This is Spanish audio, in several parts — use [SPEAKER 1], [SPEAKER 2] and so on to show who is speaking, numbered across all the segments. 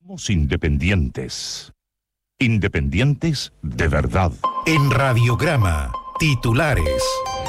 [SPEAKER 1] Somos independientes. Independientes de verdad.
[SPEAKER 2] En Radiograma, titulares.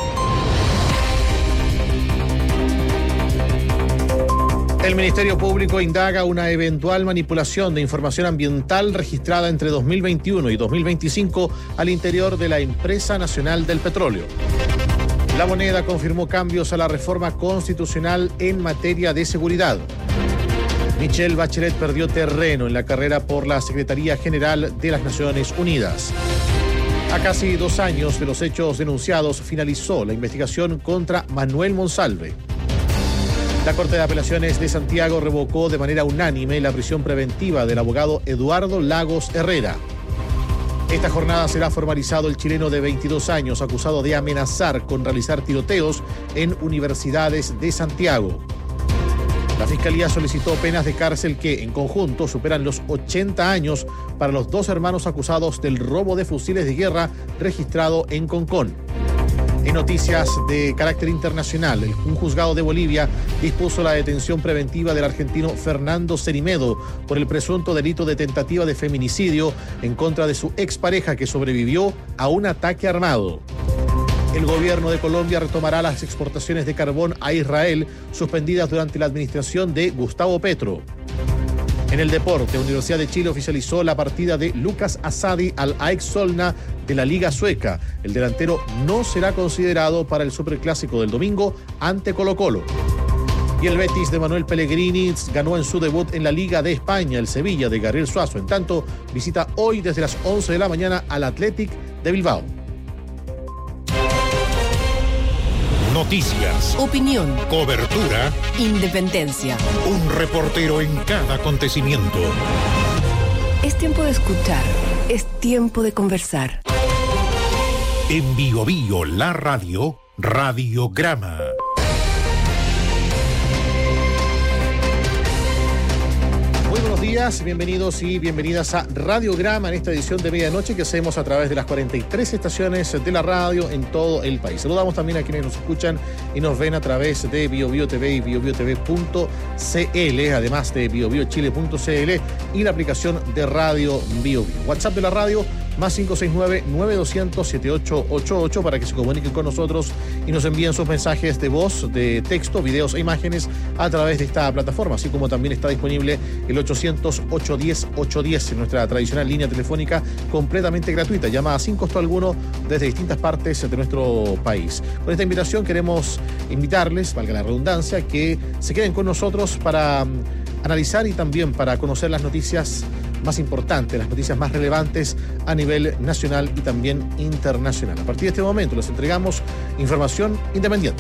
[SPEAKER 3] El Ministerio Público indaga una eventual manipulación de información ambiental registrada entre 2021 y 2025 al interior de la Empresa Nacional del Petróleo. La Moneda confirmó cambios a la reforma constitucional en materia de seguridad. Michelle Bachelet perdió terreno en la carrera por la Secretaría General de las Naciones Unidas. A casi 2 años de los hechos denunciados, finalizó la investigación contra Manuel Monsalve. La Corte de Apelaciones de Santiago revocó de manera unánime la prisión preventiva del abogado Eduardo Lagos Herrera. Esta jornada será formalizado el chileno de 22 años acusado de amenazar con realizar tiroteos en universidades de Santiago. La Fiscalía solicitó penas de cárcel que, en conjunto, superan los 80 años para los 2 hermanos acusados del robo de fusiles de guerra registrado en Concón. En noticias de carácter internacional, un juzgado de Bolivia dispuso la detención preventiva del argentino Fernando Cerimedo por el presunto delito de tentativa de feminicidio en contra de su expareja que sobrevivió a un ataque armado. El gobierno de Colombia retomará las exportaciones de carbón a Israel suspendidas durante la administración de Gustavo Petro. En el deporte, Universidad de Chile oficializó la partida de Lucas Asadi al AEK Solna de la Liga Sueca. El delantero no será considerado para el Superclásico del domingo ante Colo-Colo. Y el Betis de Manuel Pellegrini ganó en su debut en la Liga de España, el Sevilla de Gabriel Suazo. En tanto, visita hoy desde las 11 de la mañana al Athletic de Bilbao.
[SPEAKER 2] Noticias,
[SPEAKER 4] opinión,
[SPEAKER 2] cobertura,
[SPEAKER 4] independencia.
[SPEAKER 2] Un reportero en cada acontecimiento.
[SPEAKER 4] Es tiempo de escuchar, es tiempo de conversar.
[SPEAKER 2] En Bio Bio, la radio, Radiograma.
[SPEAKER 3] Buenos días, bienvenidos y bienvenidas a Radiograma en esta edición de medianoche que hacemos a través de las 43 estaciones de la radio en todo el país. Saludamos también a quienes nos escuchan y nos ven a través de Bio Bio TV y BioBioTV.cl, además de BioBioChile.cl y la aplicación de Radio Bio Bio. WhatsApp de la radio más 569-9200-7888 para que se comuniquen con nosotros y nos envíen sus mensajes de voz, de texto, videos e imágenes a través de esta plataforma, así como también está disponible el 800-810-810 en nuestra tradicional línea telefónica completamente gratuita, llamada sin costo alguno desde distintas partes de nuestro país. Con esta invitación queremos invitarles, valga la redundancia, que se queden con nosotros para analizar y también para conocer las noticias más importantes, las noticias más relevantes a nivel nacional y también internacional. A partir de este momento les entregamos información independiente.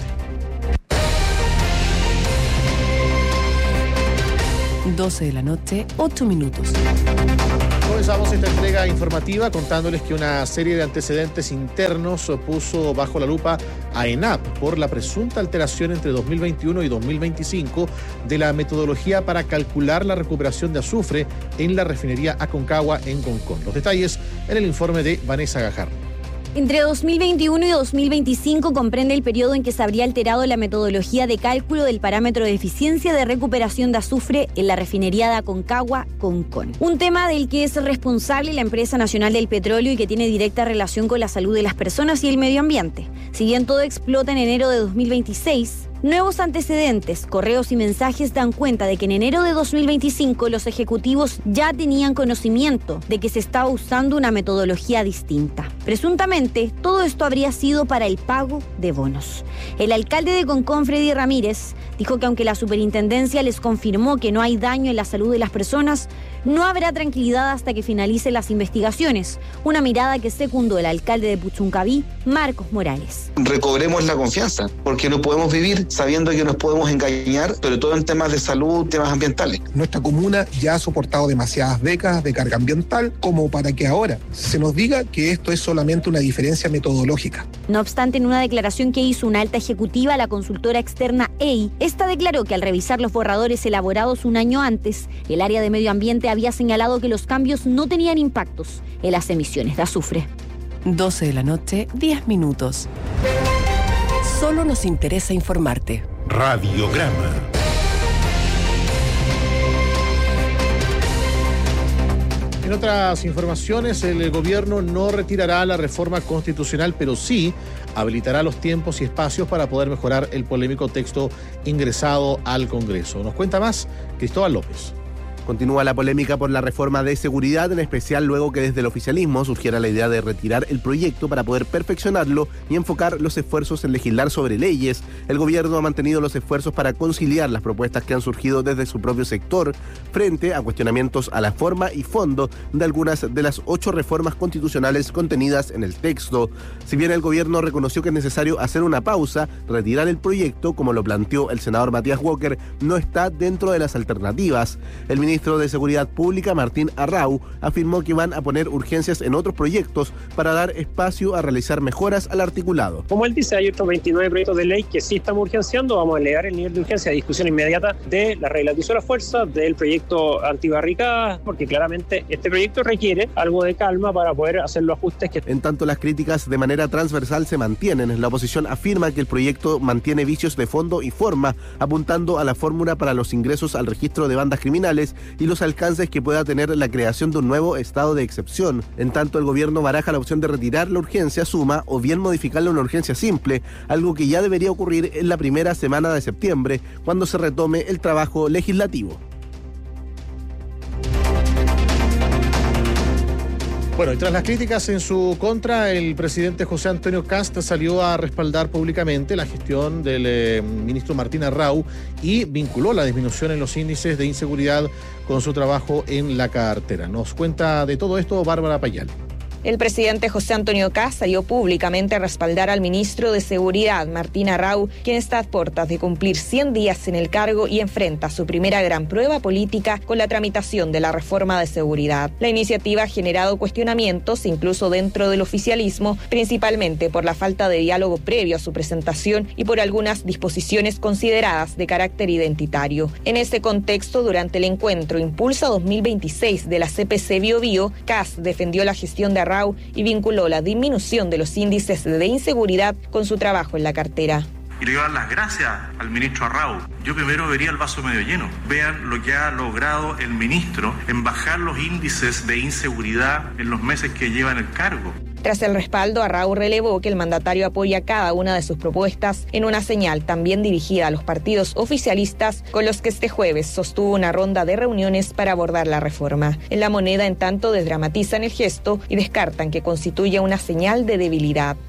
[SPEAKER 4] 12 de la noche, 8 minutos.
[SPEAKER 3] Comenzamos esta entrega informativa contándoles que una serie de antecedentes internos puso bajo la lupa a ENAP por la presunta alteración entre 2021 y 2025 de la metodología para calcular la recuperación de azufre en la refinería Aconcagua en Concón. Los detalles en el informe de Vanessa Gajardo.
[SPEAKER 5] Entre 2021 y 2025 comprende el periodo en que se habría alterado la metodología de cálculo del parámetro de eficiencia de recuperación de azufre en la refinería de Aconcagua, Concón. Un tema del que es responsable la Empresa Nacional del Petróleo y que tiene directa relación con la salud de las personas y el medio ambiente. Si bien todo explota en enero de 2026, nuevos antecedentes, correos y mensajes dan cuenta de que en enero de 2025 los ejecutivos ya tenían conocimiento de que se estaba usando una metodología distinta. Presuntamente, todo esto habría sido para el pago de bonos. El alcalde de Concón, Freddy Ramírez, dijo que aunque la superintendencia les confirmó que no hay daño en la salud de las personas, no habrá tranquilidad hasta que finalicen las investigaciones. Una mirada que secundó el alcalde de Puchuncaví, Marcos Morales.
[SPEAKER 6] Recobremos la confianza, porque no podemos vivir sabiendo que nos podemos engañar, sobre todo en temas de salud, temas ambientales.
[SPEAKER 7] Nuestra comuna ya ha soportado demasiadas décadas de carga ambiental como para que ahora se nos diga que esto es solamente una diferencia metodológica.
[SPEAKER 5] No obstante, en una declaración que hizo una alta ejecutiva a la consultora externa EI, esta declaró que al revisar los borradores elaborados un año antes, el área de medio ambiente había señalado que los cambios no tenían impactos en las emisiones de azufre.
[SPEAKER 4] 12 de la noche, 10 minutos. Solo nos interesa informarte.
[SPEAKER 2] Radiograma.
[SPEAKER 3] En otras informaciones, el gobierno no retirará la reforma constitucional, pero sí habilitará los tiempos y espacios para poder mejorar el polémico texto ingresado al Congreso. Nos cuenta más Cristóbal López.
[SPEAKER 8] Continúa la polémica por la reforma de seguridad, en especial luego que desde el oficialismo surgiera la idea de retirar el proyecto para poder perfeccionarlo y enfocar los esfuerzos en legislar sobre leyes. El gobierno ha mantenido los esfuerzos para conciliar las propuestas que han surgido desde su propio sector frente a cuestionamientos a la forma y fondo de algunas de las 8 reformas constitucionales contenidas en el texto. Si bien el gobierno reconoció que es necesario hacer una pausa, retirar el proyecto, como lo planteó el senador Matías Walker, no está dentro de las alternativas. El ministro de Seguridad Pública, Martín Arrau, afirmó que van a poner urgencias en otros proyectos para dar espacio a realizar mejoras al articulado.
[SPEAKER 9] Como él dice, hay otros 29 proyectos de ley que sí estamos urgenciando. Vamos a elevar el nivel de urgencia de discusión inmediata de la regla de uso de la fuerza, del proyecto antibarricadas, porque claramente este proyecto requiere algo de calma para poder hacer los ajustes que...
[SPEAKER 8] En tanto, las críticas de manera transversal se mantienen. La oposición afirma que el proyecto mantiene vicios de fondo y forma, apuntando a la fórmula para los ingresos al registro de bandas criminales y los alcances que pueda tener la creación de un nuevo estado de excepción. En tanto, el gobierno baraja la opción de retirar la urgencia suma o bien modificarla a una urgencia simple, algo que ya debería ocurrir en la primera semana de septiembre, cuando se retome el trabajo legislativo.
[SPEAKER 3] Bueno, y tras las críticas en su contra, el presidente José Antonio Kast salió a respaldar públicamente la gestión del ministro Martín Arrau y vinculó la disminución en los índices de inseguridad con su trabajo en la cartera. Nos cuenta de todo esto Bárbara Payal.
[SPEAKER 10] El presidente José Antonio Kast salió públicamente a respaldar al ministro de Seguridad, Martín Arrau, quien está a puertas de cumplir 100 días en el cargo y enfrenta su primera gran prueba política con la tramitación de la reforma de seguridad. La iniciativa ha generado cuestionamientos, incluso dentro del oficialismo, principalmente por la falta de diálogo previo a su presentación y por algunas disposiciones consideradas de carácter identitario. En este contexto, durante el encuentro Impulsa 2026 de la CPC Biobío, Kast defendió la gestión de Arrau y vinculó la disminución de los índices de inseguridad con su trabajo en la cartera.
[SPEAKER 11] Y le quiero dar las gracias al ministro Arrau. Yo primero vería el vaso medio lleno. Vean lo que ha logrado el ministro en bajar los índices de inseguridad en los meses que lleva en el cargo.
[SPEAKER 10] Tras el respaldo, Arrau relevó que el mandatario apoya cada una de sus propuestas en una señal también dirigida a los partidos oficialistas con los que este jueves sostuvo una ronda de reuniones para abordar la reforma. En La Moneda, en tanto, desdramatizan el gesto y descartan que constituya una señal de debilidad.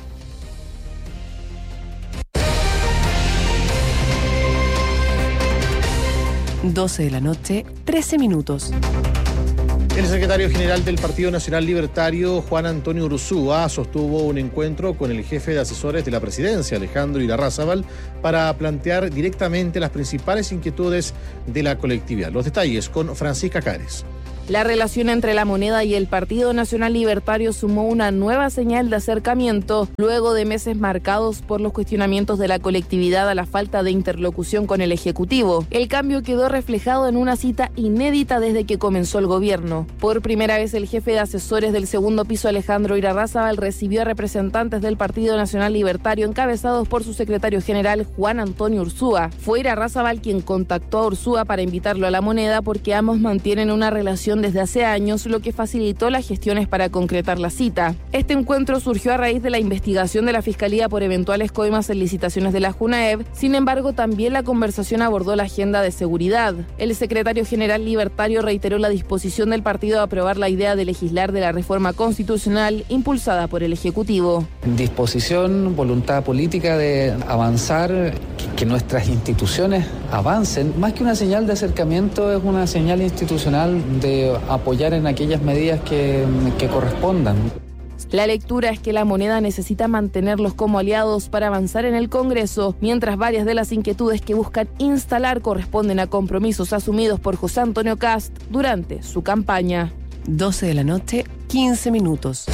[SPEAKER 4] (12:13 p.m)
[SPEAKER 3] El secretario general del Partido Nacional Libertario, Juan Antonio Ursúa, sostuvo un encuentro con el jefe de asesores de la presidencia, Alejandro Irarrázaval, para plantear directamente las principales inquietudes de la colectividad. Los detalles con Francisca Cares.
[SPEAKER 12] La relación entre La Moneda y el Partido Nacional Libertario sumó una nueva señal de acercamiento luego de meses marcados por los cuestionamientos de la colectividad a la falta de interlocución con el Ejecutivo. El cambio quedó reflejado en una cita inédita desde que comenzó el gobierno. Por primera vez, el jefe de asesores del segundo piso, Alejandro Irarrázaval, recibió a representantes del Partido Nacional Libertario encabezados por su secretario general, Juan Antonio Ursúa. Fue Irarrázaval quien contactó a Ursúa para invitarlo a La Moneda porque ambos mantienen una relación desde hace años, lo que facilitó las gestiones para concretar la cita. Este encuentro surgió a raíz de la investigación de la Fiscalía por eventuales coimas en licitaciones de la Junaev. Sin embargo, también la conversación abordó la agenda de seguridad. El secretario general libertario reiteró la disposición del partido a aprobar la idea de legislar de la reforma constitucional impulsada por el Ejecutivo.
[SPEAKER 13] Disposición, voluntad política de avanzar, que nuestras instituciones avancen. Más que una señal de acercamiento, es una señal institucional de apoyar en aquellas medidas que correspondan.
[SPEAKER 12] La lectura es que La Moneda necesita mantenerlos como aliados para avanzar en el Congreso, mientras varias de las inquietudes que buscan instalar corresponden a compromisos asumidos por José Antonio Kast durante su campaña.
[SPEAKER 4] 12:15 p.m.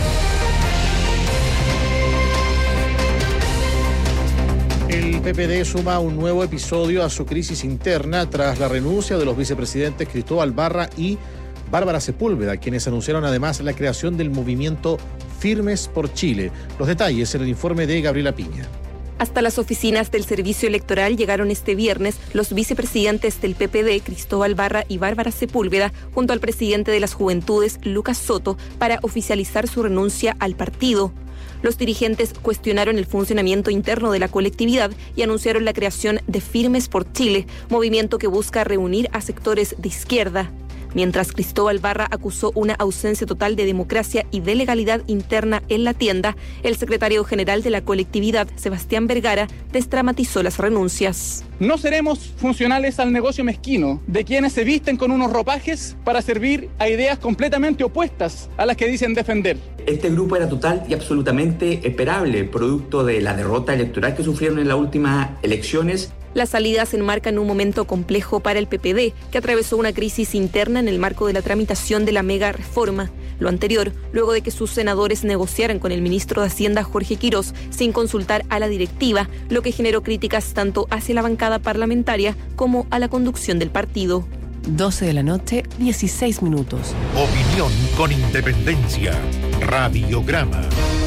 [SPEAKER 3] El PPD suma un nuevo episodio a su crisis interna tras la renuncia de los vicepresidentes Cristóbal Barra y Bárbara Sepúlveda, quienes anunciaron además la creación del movimiento Firmes por Chile. Los detalles en el informe de Gabriela Piña.
[SPEAKER 14] Hasta las oficinas del Servicio Electoral llegaron este viernes los vicepresidentes del PPD, Cristóbal Barra y Bárbara Sepúlveda, junto al presidente de las Juventudes, Lucas Soto, para oficializar su renuncia al partido. Los dirigentes cuestionaron el funcionamiento interno de la colectividad y anunciaron la creación de Firmes por Chile, movimiento que busca reunir a sectores de izquierda. Mientras Cristóbal Barra acusó una ausencia total de democracia y de legalidad interna en la tienda, el secretario general de la colectividad, Sebastián Vergara, desdramatizó las renuncias.
[SPEAKER 15] No seremos funcionales al negocio mezquino de quienes se visten con unos ropajes para servir a ideas completamente opuestas a las que dicen defender.
[SPEAKER 16] Este grupo era total y absolutamente esperable, producto de la derrota electoral que sufrieron en las últimas elecciones.
[SPEAKER 14] La salida se enmarca en un momento complejo para el PPD, que atravesó una crisis interna en el marco de la tramitación de la mega reforma. Lo anterior, luego de que sus senadores negociaran con el ministro de Hacienda, Jorge Quirós, sin consultar a la directiva, lo que generó críticas tanto hacia la bancada parlamentaria como a la conducción del partido.
[SPEAKER 4] 12 de la noche, 16 minutos.
[SPEAKER 2] Opinión con independencia. Radiograma.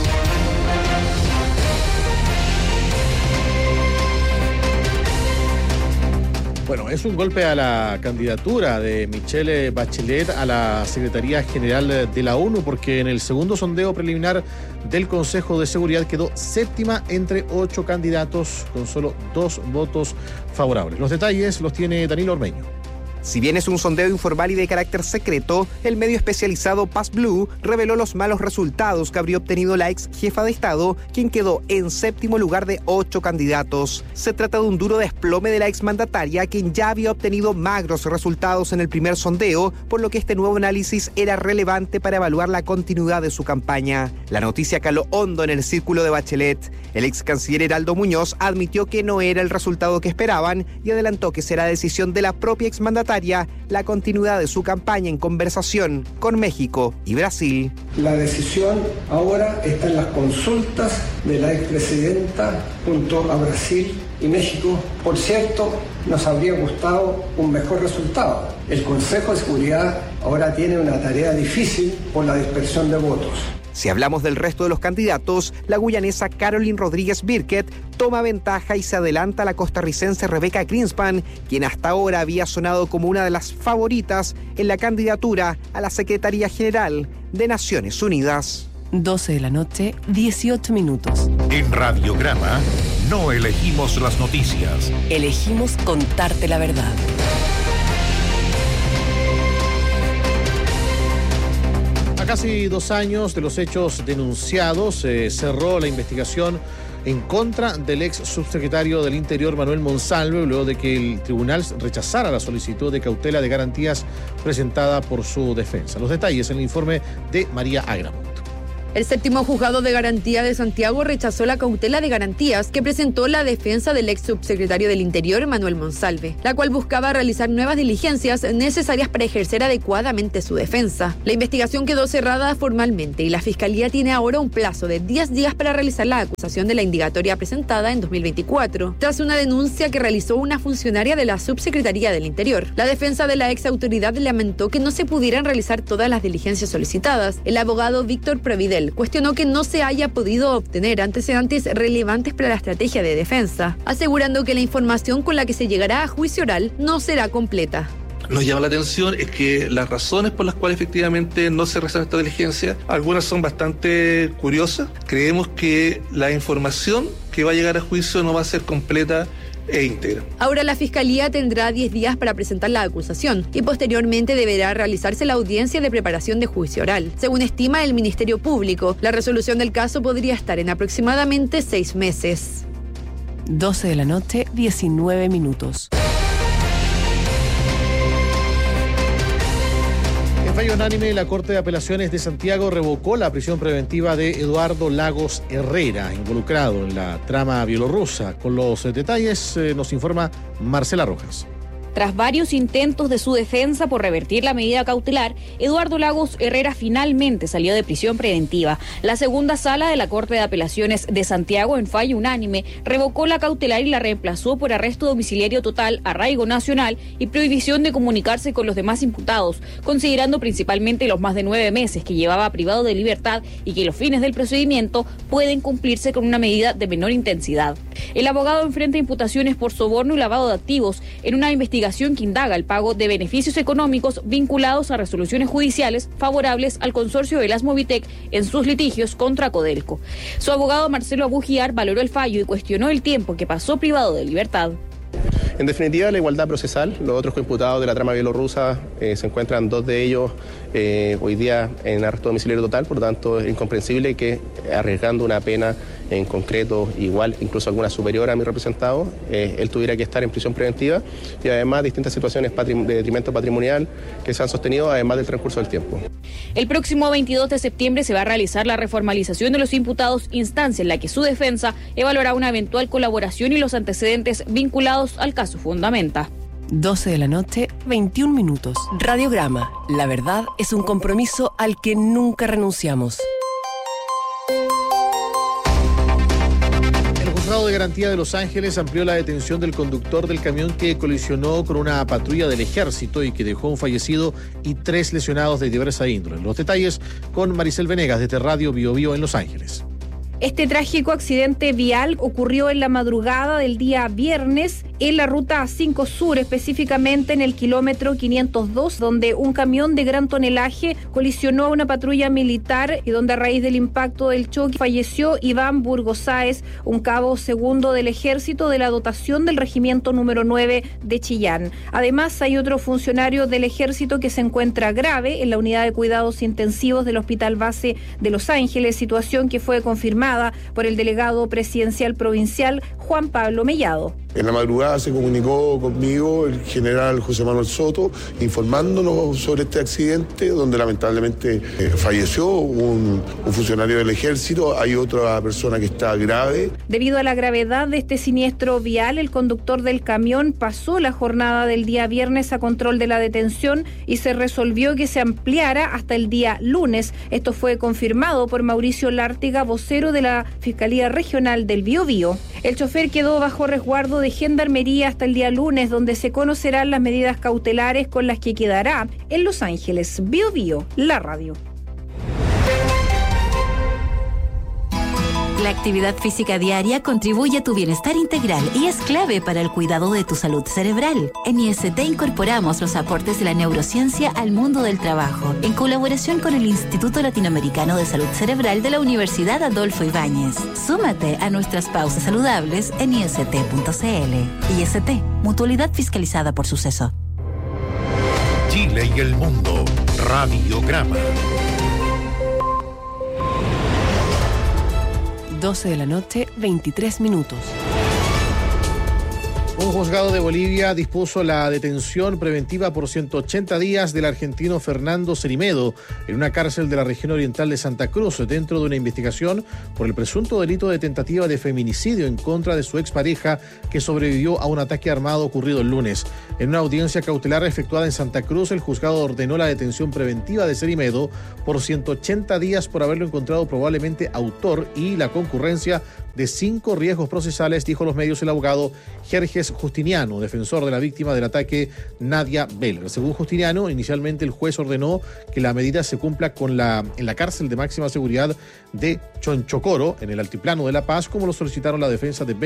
[SPEAKER 3] Bueno, es un golpe a la candidatura de Michelle Bachelet a la Secretaría General de la ONU, porque en el segundo sondeo preliminar del Consejo de Seguridad quedó séptima entre 8 candidatos con solo 2 votos favorables. Los detalles los tiene Danilo Ormeño.
[SPEAKER 17] Si bien es un sondeo informal y de carácter secreto, el medio especializado Paz Blue reveló los malos resultados que habría obtenido la ex jefa de Estado, quien quedó en séptimo lugar de 8 candidatos. Se trata de un duro desplome de la exmandataria, quien ya había obtenido magros resultados en el primer sondeo, por lo que este nuevo análisis era relevante para evaluar la continuidad de su campaña. La noticia caló hondo en el círculo de Bachelet. El ex canciller Heraldo Muñoz admitió que no era el resultado que esperaban y adelantó que será decisión de la propia exmandataria la continuidad de su campaña en conversación con México y Brasil.
[SPEAKER 18] La decisión ahora está en las consultas de la expresidenta junto a Brasil y México. Por cierto, nos habría gustado un mejor resultado. El Consejo de Seguridad ahora tiene una tarea difícil por la dispersión de votos.
[SPEAKER 17] Si hablamos del resto de los candidatos, la guyanesa Caroline Rodríguez Birket toma ventaja y se adelanta a la costarricense Rebecca Greenspan, quien hasta ahora había sonado como una de las favoritas en la candidatura a la Secretaría General de Naciones Unidas.
[SPEAKER 4] 12 de la noche, 18 minutos.
[SPEAKER 2] En Radiograma no elegimos las noticias.
[SPEAKER 4] Elegimos contarte la verdad.
[SPEAKER 3] A casi 2 años de los hechos denunciados, se cerró la investigación en contra del ex subsecretario del Interior, Manuel Monsalve, luego de que el tribunal rechazara la solicitud de cautela de garantías presentada por su defensa. Los detalles en el informe de María Agramont.
[SPEAKER 19] El séptimo juzgado de garantía de Santiago rechazó la cautela de garantías que presentó la defensa del ex subsecretario del Interior, Manuel Monsalve, la cual buscaba realizar nuevas diligencias necesarias para ejercer adecuadamente su defensa. La investigación quedó cerrada formalmente y la Fiscalía tiene ahora un plazo de 10 días para realizar la acusación de la indagatoria presentada en 2024, tras una denuncia que realizó una funcionaria de la Subsecretaría del Interior. La defensa de la ex autoridad lamentó que no se pudieran realizar todas las diligencias solicitadas. El abogado Víctor Previdel cuestionó que no se haya podido obtener antecedentes relevantes para la estrategia de defensa, asegurando que la información con la que se llegará a juicio oral no será completa.
[SPEAKER 20] Nos llama la atención es que las razones por las cuales efectivamente no se realizan esta diligencia, algunas son bastante curiosas. Creemos que la información que va a llegar a juicio no va a ser completa e íntegra.
[SPEAKER 19] Ahora la Fiscalía tendrá 10 días para presentar la acusación y posteriormente deberá realizarse la audiencia de preparación de juicio oral. Según estima el Ministerio Público, la resolución del caso podría estar en aproximadamente 6 meses.
[SPEAKER 4] 12 de la noche, 19 minutos.
[SPEAKER 3] En fallo unánime, la Corte de Apelaciones de Santiago revocó la prisión preventiva de Eduardo Lagos Herrera, involucrado en la trama bielorrusa. Con los detalles nos informa Marcela Rojas.
[SPEAKER 21] Tras varios intentos de su defensa por revertir la medida cautelar, Eduardo Lagos Herrera finalmente salió de prisión preventiva. La segunda sala de la Corte de Apelaciones de Santiago, en fallo unánime, revocó la cautelar y la reemplazó por arresto domiciliario total, arraigo nacional y prohibición de comunicarse con los demás imputados, considerando principalmente los más de 9 meses que llevaba privado de libertad y que los fines del procedimiento pueden cumplirse con una medida de menor intensidad. El abogado enfrenta imputaciones por soborno y lavado de activos en una investigación que indaga el pago de beneficios económicos vinculados a resoluciones judiciales favorables al consorcio de las Movitec en sus litigios contra Codelco. Su abogado Marcelo Abugiar valoró el fallo y cuestionó el tiempo que pasó privado de libertad.
[SPEAKER 22] En definitiva, la igualdad procesal. Los otros imputados de la trama bielorrusa se encuentran 2 de ellos hoy día en arresto domiciliario total, por lo tanto es incomprensible que arriesgando una pena en concreto igual, incluso alguna superior a mi representado, él tuviera que estar en prisión preventiva y además distintas situaciones de detrimento patrimonial que se han sostenido además del transcurso del tiempo.
[SPEAKER 21] El próximo 22 de septiembre se va a realizar la reformalización de los imputados, instancia en la que su defensa evaluará una eventual colaboración y los antecedentes vinculados al caso Fundamenta.
[SPEAKER 4] 12 de la noche, 21 minutos. Radiograma. La verdad es un compromiso al que nunca renunciamos.
[SPEAKER 3] El Juzgado de Garantía de Los Ángeles amplió la detención del conductor del camión que colisionó con una patrulla del Ejército y que dejó un fallecido y 3 lesionados de diversa índole. Los detalles con Maricel Venegas desde Radio Bio Bio en Los Ángeles.
[SPEAKER 23] Este trágico accidente vial ocurrió en la madrugada del día viernes en la ruta 5 Sur, específicamente en el kilómetro 502, donde un camión de gran tonelaje colisionó a una patrulla militar y donde a raíz del impacto del choque falleció Iván Burgos Sáez, un cabo segundo del Ejército de la dotación del Regimiento número 9 de Chillán. Además, hay otro funcionario del Ejército que se encuentra grave en la unidad de cuidados intensivos del Hospital Base de Los Ángeles, situación que fue confirmada por el delegado presidencial provincial Juan Pablo Mellado.
[SPEAKER 24] En la madrugada se comunicó conmigo el general José Manuel Soto informándonos sobre este accidente donde lamentablemente falleció un funcionario del Ejército. Hay otra persona que está grave.
[SPEAKER 23] Debido a la gravedad de este siniestro vial, el conductor del camión pasó la jornada del día viernes a control de la detención y se resolvió que se ampliara hasta el día lunes. Esto fue confirmado por Mauricio Lártiga, vocero de la Fiscalía Regional del Biobío. El chofer quedó bajo resguardo de Gendarmería hasta el día lunes, donde se conocerán las medidas cautelares con las que quedará en Los Ángeles. Bio Bio, la radio.
[SPEAKER 25] La actividad física diaria contribuye a tu bienestar integral y es clave para el cuidado de tu salud cerebral. En IST incorporamos los aportes de la neurociencia al mundo del trabajo, en colaboración con el Instituto Latinoamericano de Salud Cerebral de la Universidad Adolfo Ibáñez. Súmate a nuestras pausas saludables en ist.cl. IST, mutualidad fiscalizada por Suceso.
[SPEAKER 2] Chile y el mundo. Radiograma.
[SPEAKER 4] 12 de la noche, 23 minutos.
[SPEAKER 3] Un juzgado de Bolivia dispuso la detención preventiva por 180 días del argentino Fernando Cerimedo en una cárcel de la región oriental de Santa Cruz dentro de una investigación por el presunto delito de tentativa de feminicidio en contra de su expareja que sobrevivió a un ataque armado ocurrido el lunes. En una audiencia cautelar efectuada en Santa Cruz, el juzgado ordenó la detención preventiva de Cerimedo por 180 días por haberlo encontrado probablemente autor y la concurrencia de 5 riesgos procesales, dijo a los medios el abogado Jerjes Justiniano, defensor de la víctima del ataque Nadia Belga. Según Justiniano, inicialmente el juez ordenó que la medida se cumpla en la cárcel de máxima seguridad de Chonchocoro, en el altiplano de La Paz, como lo solicitaron la defensa de